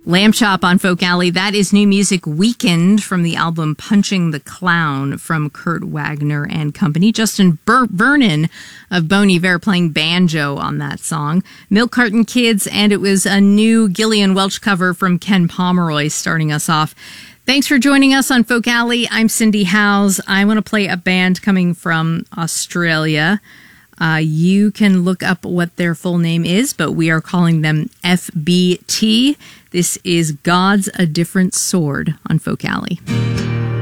Lamb Chop on Folk Alley. That is New Music Weekend from the album Punching the Clown from Kurt Wagner and Company. Justin Vernon of Bon Iver playing banjo on that song. Milk Carton Kids, and it was a new Gillian Welch cover from Ken Pomeroy starting us off. Thanks for joining us on Folk Alley. I'm Cindy Howes. I want to play a band coming from Australia. You can look up what their full name is, but we are calling them FBT. This is God's a Different Sword on Folk Alley.